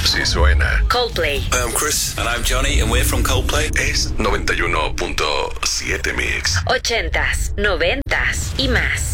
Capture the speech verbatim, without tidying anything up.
Si suena. Coldplay. Hi, I'm Chris. And I'm Johnny, and we're from Coldplay. Es noventa y uno punto siete Mix. Ochentas, noventas y más.